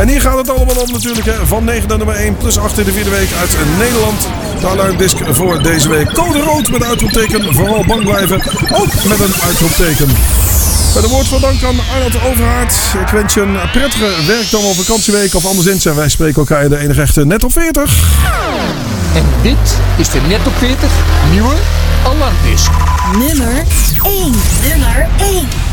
En hier gaat het allemaal om natuurlijk. Hè. Van 9 naar nummer 1 plus 8 in de vierde week uit Nederland. De alarmdisc voor deze week. Code rood met uitroepteken. Vooral bang blijven. Ook met een uitroepteken. Met een woord van dank aan Arnold Overhaard. Ik wens je een prettige werk dan wel vakantieweek. Of anderszins. En wij spreken elkaar de enige echte Net op 40. En dit is de Net op 40 nieuwe alarmdisc. Nummer 1. Nummer 1.